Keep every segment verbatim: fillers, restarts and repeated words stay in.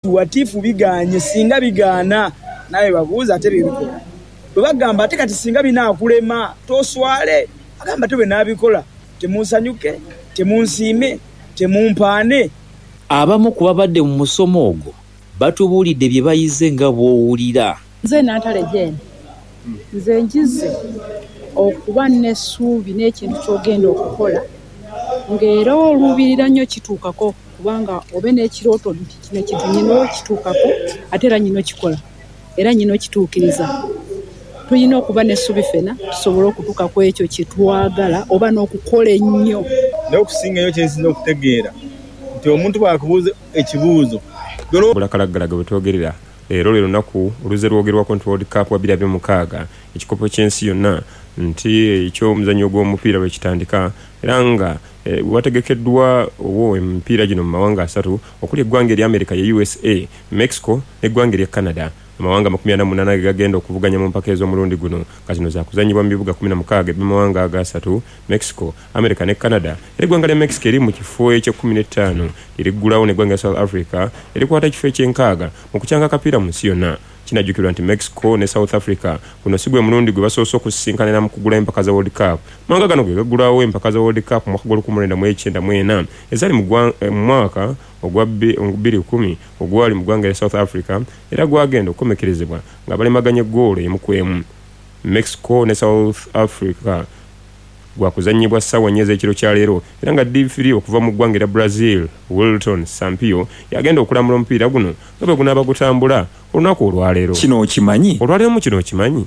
watifu biganye singa bigana nawe babuuza ate bibikola bwe bagamba ate kati singa binaakulema toswale agamba tebe nabikola temunsanyuke temunsiime temumpaane. Abamu ku babadde mu musomo ogwo batubuulidde bye bayize nga bw'owulira. Nze Nantale Jane nze njize okuba n'essuubi n'ekintu ky'ogenda okukola ng'era oluubirira nnyo kituukako kubanga obe n'ekirooto nti kino ekintu nyina kituukako ate era nyina kikola era nyina kituukiriza. Tulina okuba n'essuubi ffena tusobole okutuuka ku ekyo kye twagala oba n'okukola ennyo. N'okusingayo kye nsinza okutegeera nti omuntu bw'akubuuza ekibuuzo bulakalagalaga bwe twogerera leero leero lunaku oluze lwogerwako nti World Cup wa bbiri abiri mu mukaaga ekikopo ky'ensi yonna nti eky'omuzannyo gw'omupiira bwe kitandika era nga e, wategekeddwa owo emipiira gino mu mawanga asatu okuli eggwanga erya America ye U S A, Mexico n'eggwanga erya Canada. Amawanga makumi ana mu munaana ge gagenda okuvuganya mu mpaka ez'omulundi guno nga zino zaakuzanyibwa mu bibuga kumi na mukaaga eby'amawanga agasatu, Mexico, America ne Canada. Era eggwanga lya Mexico eri mu kifo eky'ekkumi n'ettaano liriggulawo n'eggwanga lya South Africa erikwata ekifo eky'enkaaga mu kukyanga akapiira mu nsi yonna. Kinajjukirwa nti Mexico ne South Africa guno si gwe mulundi gwe basoose okusisinkanira mu kugula empaka za World Cup. Amawanga gano ge gaggulawo empaka za World Cup mu mwaka gw'olukumi lwenda mu ekyenda mu ena ezaali mu mwaka ogwa bbiri kumi ogwali mu ggwanga lya South Africa era gwagenda okukomekerezebwa nga balemaganye ggoolo emu ku emu. Mexico ne South Africa gwakuzanyibwa ssaawa nnya ez'ekiro kya leero era nga D three okuva mu ggwanga lya Brazil Wilton Sampaio yagenda okulamula omupiira guno nga bwe gunaaba gutambula olunaku olwaleero. Kino okimanyi? Olwaleero mu kino okimanyi?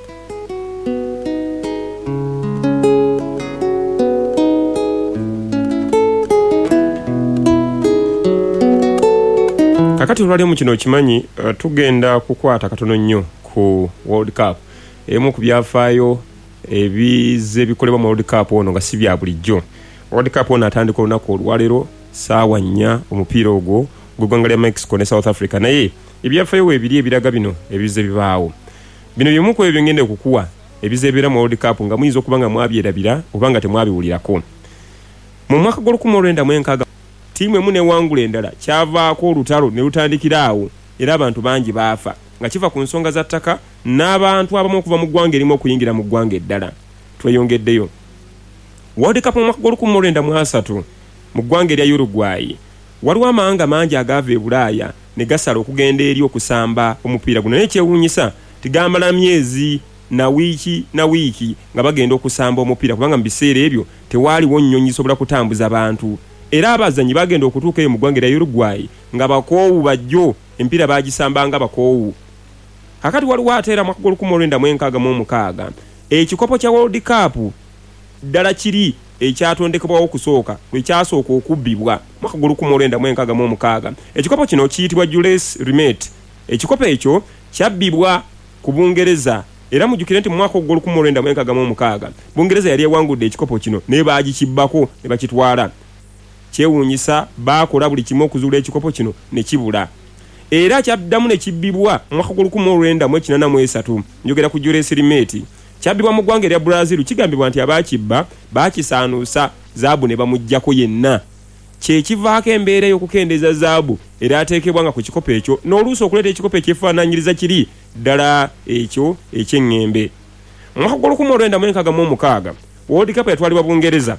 Kakati olwaleero mu kino okimanyi uh, tugenda kukwata katono nnyo ku World Cup. Emu ku byafaayo ebize bikolebwa mu World Cup ono nga si bya bulijjo. World Cup ono atandika olunaku olwaleero ssaawa nnya omupiira ogwo gw'eggwanga lya Mexico ne South Africa. Naye ebyafaayo ebiri ebiraga bino ebize bibaawo. Bino byemu ku ebyo ngenda okukuwa ebize ebibeera mu World Cup nga muyinza okuba nga mwabyerabira oba nga temwabiwulirako. Mu mwaka gw'olukumi olwenda mu enkaaga ttiimu emu n'ewangula endala kyavaako olutalo ne lutandikira awo era abantu bangi baafa nga kiva ku nsonga za ttaka n'abantu abamu okuva mu ggwanga erimu okuyingira mu ggwanga eddala. Tweyongeddeyo. World Cup mu mwaka gw'olukumi olwenda mu asatu mu ggwanga erya Uruguay waliwo amawanga mangi agaava e Bulaaya ne gasala okugenda eri okusamba omupiira guno. Naye kyewuunyisa tigambala myezi na wiiki na wiiki nga bagenda okusamba omupiira kubanga mu biseera ebyo tewaaliwo nnyonyi zisobola kutambuza bantu. Era abazanyi bagenda okutuuka eyo mu ggwanga erya Uruguay nga bakoowu bajjo empiira bagisambanga bakoowu. Kakati waliwo ate era mwaka gw'olukumi olwenda mu enkaaga mu omukaaga ekikopo kya World Cup ddala kiri ekyatondekebwawo okusooka lwe kyasooka okubbibwa mwaka gw'olukumi olwenda mu enkaaga mu omukaaga. Ekikopo kino kiyitibwa Jules Rimet. Ekikopo ekyo kyabbibwa ku Bungereza era mujjukire nti mu mwaka gw'olukumi olwenda mu enkaaga mu omukaaga Bungereza yali ewangudde ekikopo kino naye baagikibbako ne bakitwala. Kyewuunyisa baakola buli kimu okuzuula ekikopo kino ne kibula. Era kyaddamu ne kibbibwa mu mwaka gw'olukumi olwenda mu ekinaana mu esatu. Njogera ku Jules Rimet. Kyabbibwa mu ggwanga erya Brazil kigambibwa nti abaakibba baakisaanuusa zaabu ne bamuggyako yenna. Kye kivaako embeera y'okukendeeza zaabu era ateekebwa nga ku kikopo ekyo n'oluusi okuleeta ekikopo ekyefaanaanyiriza kiri ddala ekyo eky'eŋŋembe. Mu mwaka gw'olukumi olwenda mu enkaaga mu omukaaga World Cup yatwalibwa Bungereza.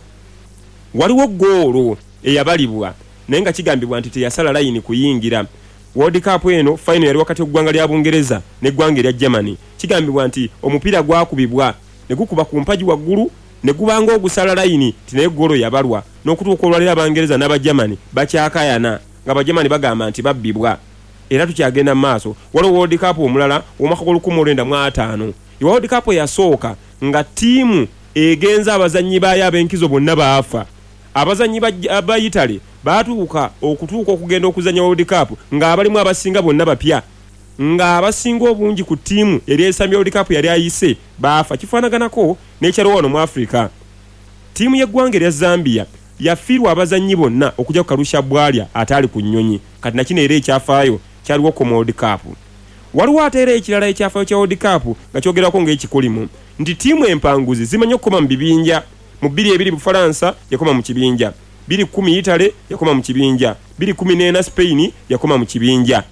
Waliwo ggoolo eyabalibwa naye nga kigambibwa nti teyasala layini kuyingira. World Cup eno final yali wakati w'eggwanga lya Bungereza n'eggwanga erya Germany. Kigambibwa nti omupiira gwakubibwa ne gukuba ku mpagi waggulu ne gubanga ogusala layini ti naye ggoolo yabalwa n'okutuuka olwaleero Abangereza n'aba Germany bakyakayana nga Abagermany bagamba nti babbibwa. Era tukyagenda mu maaso waliwo World Cup omulala omwaka gw'olukumi olwenda mu ataano. World Cup yasooka nga ttiimu egenza abazannyi baayo ab'enkizo bonna baafa. Abazannyi ba Italy baatuuka okutuuka okugenda okuzannya World Cup nga abalimu abasinga bonna bapya nga abasinga obungi ku ttiimu eri esambya World Cup yali ayise baafa. Kifaanaganako n'ekyaliwo wano mu Africa. Ttiimu y'eggwanga erya Zambia yafiirwa abazannyi bonna okujja ku Kalusha Bwalya ataali ku nnyonyi. Kati nakino era ekyafaayo kyaliwo ku World Cup. Waliwo ate era ekirala ekyafaayo kya World Cup nga kyogerako ng'ekikolimu nti ttiimu empanguzi zimanyi okukoma mu bibinja. Mu bbiri ebiri Bufalansa yakoma mu kibinja, bbiri kumi Italy yakoma mu kibinja, bbiri kumi n'ena Spain yakoma mu kibinja.